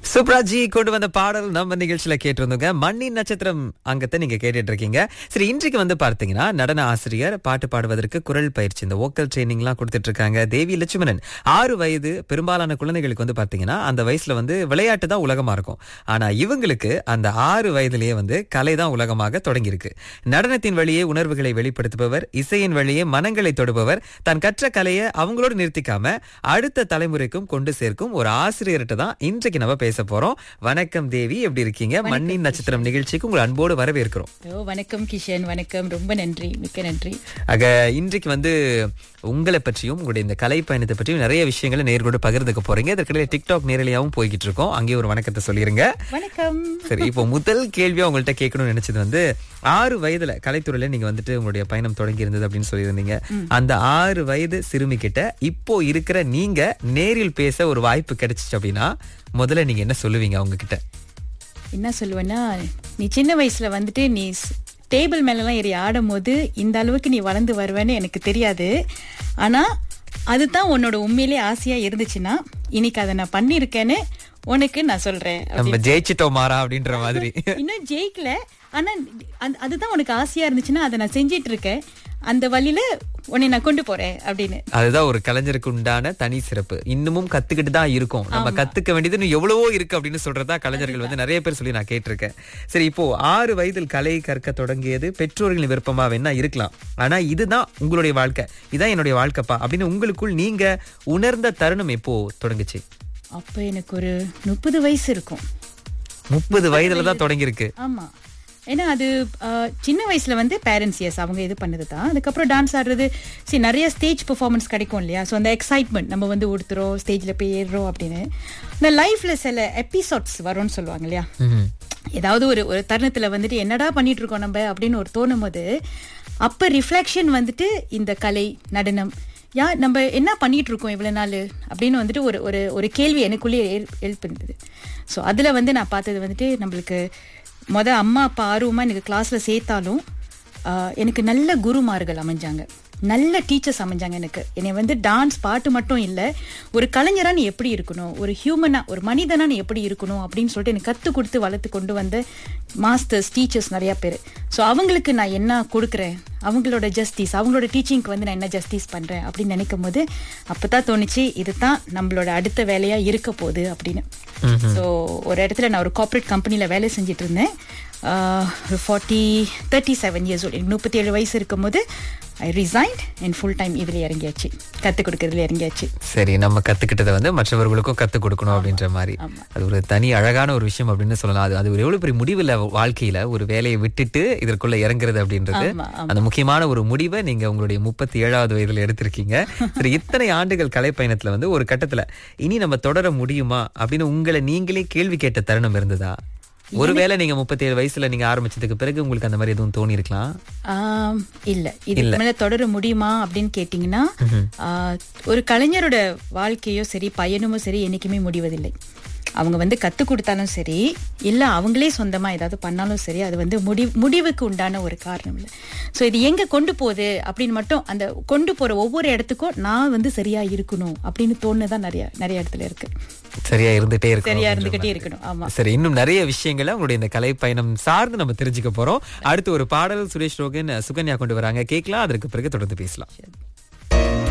சுப்ராஜி கொண்டு வந்த பாடல் நம்ம நிகழ்ச்சியில கேட்டிருந்தோங்க. மண்ணின் நட்சத்திரம் அங்கத்தை நீங்க கேட்டுட்டு இருக்கீங்க. சரி, இன்றைக்கு வந்து பார்த்தீங்கன்னா நடன ஆசிரியர், பாட்டு பாடுவதற்கு குரல் பயிற்சி, இந்த வோக்கல் ட்ரைனிங் எல்லாம் கொடுத்துட்டு இருக்காங்க. தேவி லட்சுமணன் 6 வயது. பெரும்பாலான குழந்தைகளுக்கு வந்து பார்த்தீங்கன்னா அந்த வயசுல வந்து விளையாட்டு தான் உலகமா இருக்கும். ஆனா இவங்களுக்கு அந்த 6 வயதிலேயே வந்து கலை தான் உலகமாக தொடங்கியிருக்கு. நடனத்தின் வழியே உணர்வுகளை வெளிப்படுத்துபவர், இசையின் வழியே மனங்களை தொடுபவர், தான் கற்ற கலையை அவங்களோடு நிறுத்திக்காம அடுத்த தலைமுறைக்கும் கொண்டு சேர்க்கும் ஒரு ஆசிரியர்கிட்ட தான் இன்றைக்கு நம்ம பேச போறோம். வணக்கம் தேவி, எப்படி இருக்கீங்க? மண்ணின் நட்சத்திரம் நிகழ்ச்சிக்கு உங்களை அன்போடு வரவேற்கிறோம். வணக்கம் கிஷன், வணக்கம், ரொம்ப நன்றி, மிக்க நன்றி. இன்றைக்கு வந்து உங்களை பற்றியும் உங்களுடைய இந்த கலை பயணத்தை பற்றியும் நிறைய விஷயங்களை நேர்களோடு பகிர்ந்துக்க போறீங்க. இதற்கிடையே டிக்டாக் நேரலையாவும் போய்கிட்டு இருக்கோம். அங்கேயே ஒரு வணக்கத்தை சொல்லிருங்க. வணக்கம். சரி, இப்போ முதல் கேள்வியா உங்கள்கிட்ட கேட்கணும்னு நினைச்சது வந்து 6 வயதுல கலைத்துறையில நீங்க வந்துட்டு உங்களுடைய பயணம் தொடங்கி இருந்தது அப்படின்னு சொல்லியிருந்தீங்க. அந்த 6 வயது சிறுமி கிட்ட இப்போ இருக்கிற நீங்க நேரில் பேச ஒரு வாய்ப்பு கிடைச்சிச்சு அப்படின்னா முதல்ல நீங்க என்ன சொல்லுவீங்க அவங்க கிட்ட? என்ன சொல்லுவேன்னா, நீ சின்ன வயசுல வந்துட்டு நீ டேபிள் மேலலாம் ஏறி ஆடும் போது இந்த அளவுக்கு நீ வளர்ந்து வருவேன்னு எனக்கு தெரியாது. ஆனா அதுதான் உன்னோட உண்மையிலே ஆசையா இருந்துச்சுன்னா இன்னைக்கு அதை நான் பண்ணிருக்கேன்னு உனக்கு நான் சொல்றேன். நம்ம ஜெயிச்சிட்டோம் மாறா அப்படின்ற மாதிரி. இன்னும் ஜெயிக்கல, ஆனா அதுதான் உனக்கு ஆசையா இருந்துச்சுன்னா அதை நான் செஞ்சிட்டு இருக்கேன், அந்த வழியில உன்னை நான் கொண்டு போறேன் அப்படின்னு. அதுதான் ஒரு கலைஞருக்கு உண்டான தனி சிறப்பு. இன்னமும் கத்துக்கிட்டு தான் இருக்கும். நம்ம கத்துக்க வேண்டியது எவ்வளவோ இருக்கு அப்படின்னு சொல்றதா கலைஞர்கள் வந்து நிறைய பேர் சொல்லி நான் கேட்டிருக்கேன். சரி, இப்போ 6 வயதில் கலை கற்க தொடங்கியது பெற்றோர்களின் விருப்பமா வேணா இருக்கலாம். ஆனா இதுதான் உங்களுடைய வாழ்க்கை, இதான் என்னுடைய வாழ்க்கைப்பா அப்படின்னு உங்களுக்குள் நீங்க உணர்ந்த தருணம் எப்போ தொடங்குச்சு? அப்ப எனக்கு ஒரு 30 வயசு இருக்கும். 30 வயதுல தான் தொடங்கி இருக்கு. ஆமா, ஏன்னா அது சின்ன வயசுல வந்து பேரண்ட்ஸ் எஸ் அவங்க இது பண்ணதுதான். அதுக்கப்புறம் டான்ஸ் ஆடுறது, சரி, நிறைய ஸ்டேஜ் பெர்ஃபார்மன்ஸ் கிடைக்கும் இல்லையா? ஸோ அந்த எக்ஸைட்மெண்ட், நம்ம வந்து ஒருத்தரோம் ஸ்டேஜ்ல போய் ஏறுறோம் அப்படின்னு. இந்த லைஃப்ல சில எபிசோட்ஸ் வரும்னு சொல்லுவாங்க இல்லையா? ஏதாவது ஒரு தருணத்துல வந்துட்டு என்னடா பண்ணிட்டு இருக்கோம் நம்ம அப்படின்னு ஒரு தோணும் போது அப்ப ரிஃப்ளெக்ஷன் வந்துட்டு இந்த கலை, நடனம், நம்ம என்ன பண்ணிட்டு இருக்கோம் இவ்வளவு நாள் அப்படின்னு வந்துட்டு ஒரு கேள்வி எனக்குள்ளேயே எழுப்பிருந்தது. ஸோ அதுல வந்து நான் பார்த்தது வந்துட்டு, நம்மளுக்கு அம்மா அப்பா ஆர்வமா எனக்கு கிளாஸ்ல சேர்த்தாலும் எனக்கு நல்ல குருமார்கள் அமைஞ்சாங்க, நல்ல டீச்சர்ஸ் அமைஞ்சாங்க. என்னை வந்து டான்ஸ், பாட்டு மட்டும் இல்லை, ஒரு கலைஞரா நீ எப்படி இருக்கணும், ஒரு ஹியூமனா, ஒரு மனிதனா நீ எப்படி இருக்கணும் அப்படின்னு சொல்லிட்டு எனக்கு கற்றுக் கொடுத்து வளர்த்து கொண்டு வந்த மாஸ்டர்ஸ், டீச்சர்ஸ் நிறைய பேர். ஸோ அவங்களுக்கு நான் என்ன கொடுக்குறேன், அவங்களோட ஜஸ்டிஸ், அவங்களோட டீச்சிங்க்கு வந்து நான் என்ன ஜஸ்டிஸ் பண்றேன் அப்படின்னு நினைக்கும் போது அப்பதான் தோணுச்சு, இதுதான் நம்மளோட அடுத்த வேலையா இருக்க போகுது அப்படின்னு. ஸோ ஒரு இடத்துல நான் ஒரு கார்ப்பரேட் கம்பெனில வேலை செஞ்சுட்டு இருந்தேன். 37 years old, 37 வயசு இருக்கும் போது I resigned and full time இதுல இறங்கியாச்சு, கத்து கொடுக்கறதுல இறங்கியாச்சு. சரி, நம்ம கத்துக்கிட்டதை வந்து மற்றவர்களுக்கும் கத்து கொடுக்கணும் அப்படின்ற மாதிரி. அது ஒரு தனி அழகான ஒரு விஷயம் அப்படின்னு சொல்லலாம். அது ஒரு எவ்வளவு பெரிய முடிவு இல்ல வாழ்க்கையில, ஒரு வேலையை விட்டுட்டு இதற்குள்ள இறங்குறது அப்படின்றது. அந்த முக்கியமான ஒரு முடிவை நீங்க உங்களுடைய 37வது வயதுல எடுத்திருக்கீங்க. சரி, இத்தனை ஆண்டுகள் கலை பயணத்துல வந்து ஒரு கட்டத்துல இனி நம்ம தொடர முடியுமா அப்படின்னு உங்களை நீங்களே கேள்வி கேட்ட தருணம் இருந்ததா? ஒருவேளை நீங்க 37 வயசுல நீங்க ஆரம்பிச்சதுக்கு பிறகு உங்களுக்கு அந்த மாதிரி எதுவும் தோணி இருக்கலாம்? இல்ல, இதுக்கு மேல தொடர முடியுமா அப்படின்னு கேட்டீங்கன்னா, ஒரு கலைஞரோட வாழ்க்கையோ சரி, பயணமோ சரி, என்னைக்குமே முடிவதில்லை. அவங்க வந்து கத்து கொடுத்தாலும் சரி, இல்ல அவங்களே சொந்தமா ஏதாவது பண்ணாலும் சரி, அது வந்து முடிவுக்கு உண்டான ஒரு காரணம் இல்லை. ஸோ இது எங்க கொண்டு போகுது அப்படின்னு மட்டும், அந்த கொண்டு போற ஒவ்வொரு இடத்துக்கும் நான் வந்து சரியா இருக்கணும் அப்படின்னு தோணுதான் நிறைய இடத்துல இருக்கு. சரியா இருந்துகிட்டே இருக்கணும். ஆமா. சரி, இன்னும் நிறைய விஷயங்களை உங்களுடைய இந்த கலை பயணம் சார்ந்து நம்ம தெரிஞ்சுக்க போறோம். அடுத்து ஒரு பாடல் சுரேஷ் ரோகன், சுகன்யா கொண்டு வராங்க, கேட்கலாம். அதற்கு பிறகு தொடர்ந்து பேசலாம்.